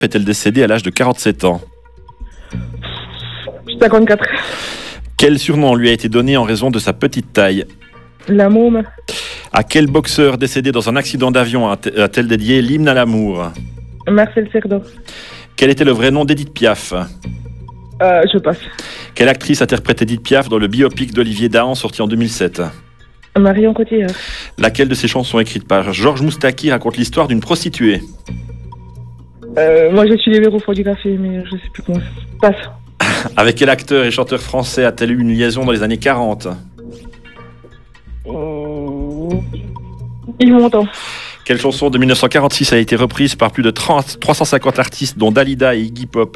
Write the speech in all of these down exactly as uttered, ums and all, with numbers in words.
est-elle décédée à l'âge de quarante-sept ans? cinquante-quatre. Quel surnom lui a été donné en raison de sa petite taille? La môme. À quel boxeur décédé dans un accident d'avion a-t-elle dédié l'hymne à l'amour? Marcel Cerdan. Quel était le vrai nom d'Edith Piaf? Euh, je passe. Quelle actrice interprète Edith Piaf dans le biopic d'Olivier Dahan sorti en deux mille sept? Marion Cotillard. Laquelle de ses chansons écrites par Georges Moustaki raconte l'histoire d'une prostituée? Euh, moi, j'ai su les verres au fond du café, mais je sais plus comment ça passe. Avec quel acteur et chanteur français a-t-elle eu une liaison dans les années quarante? Euh... Yves Montand. Quelle chanson de mille neuf cent quarante-six a été reprise par plus de trente, trois cent cinquante artistes, dont Dalida et Iggy Pop?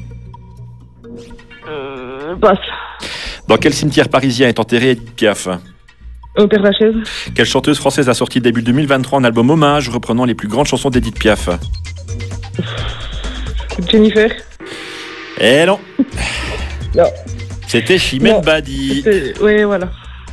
Euh... Passe. Dans quel cimetière parisien est enterrée Edith Piaf? Au Père Lachaise. Quelle chanteuse française a sorti début deux mille vingt-trois un album hommage reprenant les plus grandes chansons d'Edith Piaf? Jennifer. Eh non. Non. C'était Chimène Non. Badi. Oui, voilà.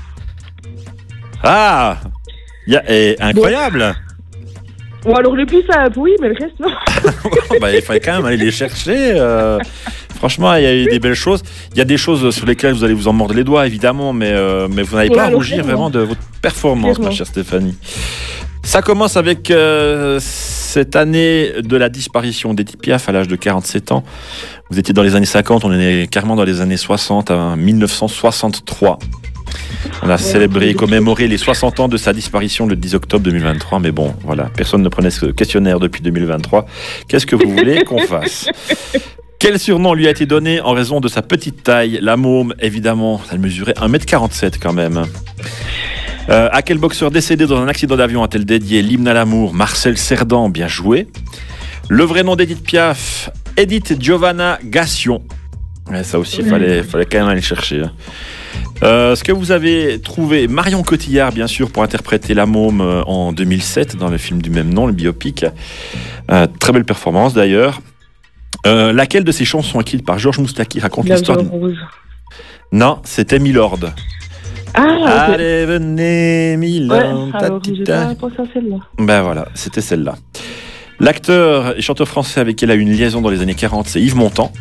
Ah y a, eh, incroyable. Bon, alors le plus simple, oui, mais le reste, non. Bah, il fallait quand même aller les chercher. euh, Franchement, il y a eu des belles choses. Il y a des choses sur lesquelles vous allez vous en mordre les doigts, évidemment, mais, euh, mais vous n'avez Ouais, pas à alors, rougir clairement. vraiment de votre performance, Clairement. ma chère Stéphanie. Ça commence avec euh, cette année de la disparition d'Edith Piaf à l'âge de quarante-sept ans. Vous étiez dans les années cinquante, on est carrément dans les années soixante, à mille neuf cent soixante-trois. On a célébré et commémoré les soixante ans de sa disparition le dix octobre deux mille vingt-trois. Mais bon, voilà, personne ne prenait ce questionnaire depuis deux mille vingt-trois. Qu'est-ce que vous voulez qu'on fasse? Quel surnom lui a été donné en raison de sa petite taille? La môme, évidemment, elle mesurait un mètre quarante-sept quand même. Euh, à quel boxeur décédé dans un accident d'avion a-t-elle dédié l'hymne à l'amour? Marcel Cerdan, bien joué. Le vrai nom d'Edith Piaf, Edith Giovanna Gassion. Ouais, ça aussi, il fallait, fallait quand même aller chercher. Hein. Euh, ce que vous avez trouvé, Marion Cotillard, bien sûr, pour interpréter la môme euh, en deux mille sept, dans le film du même nom, le biopic. Euh, très belle performance, d'ailleurs. Euh, laquelle de ces chansons écrites par Georges Moustaki raconte La l'histoire Viande d'une... Rose. Non, c'était Milord. Ah, ok. Allez, venez, Milord. Ouais, alors j'ai tatita. pas pensé à celle-là. Ben voilà, c'était celle-là. L'acteur et chanteur français avec qui elle a eu une liaison dans les années quarante, c'est Yves Montand.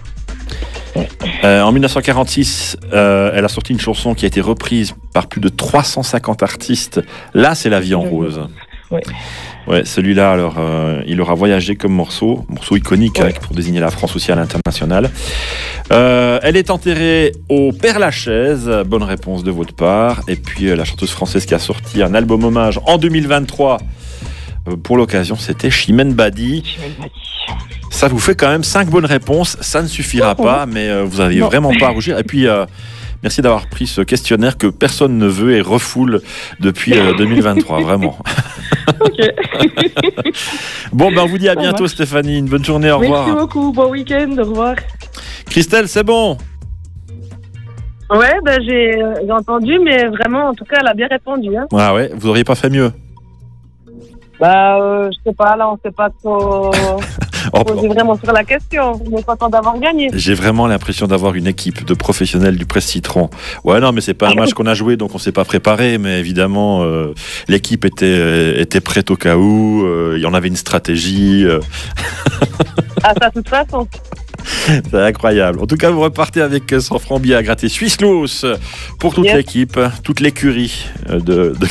Euh, en mille neuf cent quarante-six, euh, elle a sorti une chanson qui a été reprise par plus de trois cent cinquante artistes. Là, c'est La vie en rose. Ouais. Ouais, celui-là, alors, euh, il aura voyagé comme morceau, morceau iconique Ouais. hein, pour désigner la France aussi à l'international. Euh, elle est enterrée au Père Lachaise, bonne réponse de votre part. Et puis euh, la chanteuse française qui a sorti un album hommage en deux mille vingt-trois. Euh, pour l'occasion, c'était Chimène Badi. Ça vous fait quand même cinq bonnes réponses. Ça ne suffira pas, mais euh, vous n'avez Non. vraiment pas à rougir. Et puis, euh, merci d'avoir pris ce questionnaire que personne ne veut et refoule depuis euh, deux mille vingt-trois, vraiment. Ok. Bon, ben on vous dit à Ça bientôt, marche. Stéphanie. Une bonne journée, au revoir. Merci beaucoup, bon week-end, au revoir. Christelle, c'est bon? Ouais, ben j'ai euh, j'ai entendu, mais vraiment, en tout cas, elle a bien répondu. Hein. Ah ouais, vous auriez pas fait mieux. Bah, euh, je sais pas, là, on sait pas trop Oh, poser vraiment sur la question. On est content d'avoir gagné. j'ai vraiment l'impression d'avoir une équipe de professionnels du Presse Citron. Ouais, non, mais c'est pas un match qu'on a joué, donc on s'est pas préparé. Mais évidemment, euh, l'équipe était, euh, était prête au cas où. euh, Il y en avait une stratégie. euh, Ah, ça, de toute façon. C'est incroyable. En tout cas, vous repartez avec cent francs billets à gratter Suisse Loos pour toute Yes. l'équipe, toute l'écurie de, de